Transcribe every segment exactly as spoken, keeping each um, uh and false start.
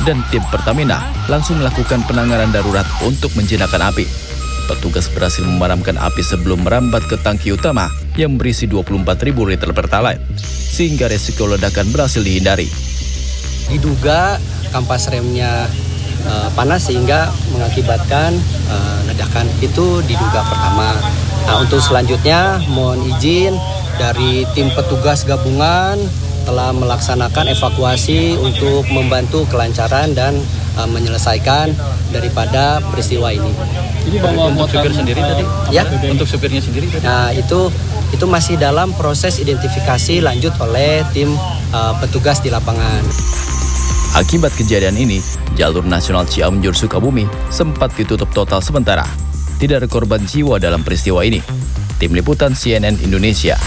dan tim Pertamina langsung melakukan penanganan darurat untuk menjinakkan api. Petugas berhasil memadamkan api sebelum merambat ke tangki utama yang berisi dua puluh empat ribu liter Pertalite, sehingga resiko ledakan berhasil dihindari. Diduga kampas remnya uh, panas sehingga mengakibatkan uh, ledakan, itu diduga pertama. Nah, untuk selanjutnya mohon izin dari tim petugas gabungan telah melaksanakan evakuasi untuk membantu kelancaran dan uh, menyelesaikan daripada peristiwa ini. Ini bawa untuk supir sendiri tadi? Ya, untuk supirnya sendiri tadi? Nah, itu itu masih dalam proses identifikasi lanjut oleh tim uh, petugas di lapangan. Akibat kejadian ini, jalur nasional Cianjur Sukabumi sempat ditutup total sementara. Tidak ada korban jiwa dalam peristiwa ini. Tim Liputan C N N Indonesia.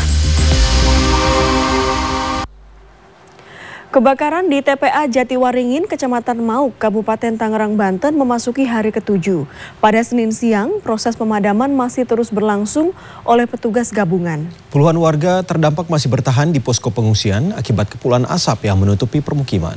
Kebakaran di T P A Jatiwaringin, Kecamatan Mauk, Kabupaten Tangerang, Banten memasuki hari ketujuh. Pada Senin siang, proses pemadaman masih terus berlangsung oleh petugas gabungan. Puluhan warga terdampak masih bertahan di posko pengungsian akibat kepulan asap yang menutupi permukiman.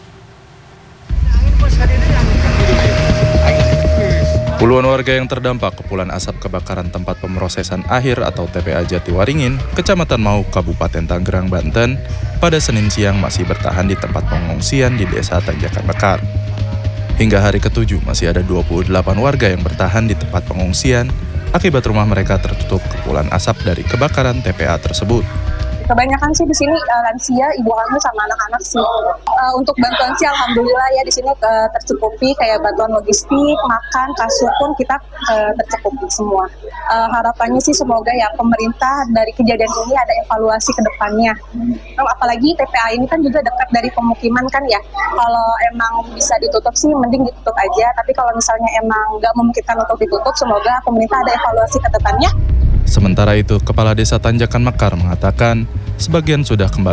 Puluhan warga yang terdampak kepulan asap kebakaran tempat pemrosesan akhir atau T P A Jatiwaringin, Kecamatan Mauk, Kabupaten Tangerang, Banten, pada Senin siang masih bertahan di tempat pengungsian di Desa Tanjakan Mekar. Hingga hari ketujuh masih ada dua puluh delapan warga yang bertahan di tempat pengungsian akibat rumah mereka tertutup kepulan asap dari kebakaran T P A tersebut. Kebanyakan sih di sini uh, lansia, ibu hamil sama anak-anak sih. Uh, untuk bantuan sih alhamdulillah ya di sini uh, tercukupi, kayak bantuan logistik, makan, kasur pun kita uh, tercukupi semua. Uh, harapannya sih semoga ya pemerintah dari kejadian ini ada evaluasi ke depannya. Nah, apalagi T P A ini kan juga dekat dari pemukiman kan ya. Kalau emang bisa ditutup sih mending ditutup aja. Tapi kalau misalnya emang nggak memungkinkan untuk ditutup, semoga pemerintah ada evaluasi ke depannya. Sementara itu, Kepala Desa Tanjakan Mekar mengatakan sebagian sudah kembali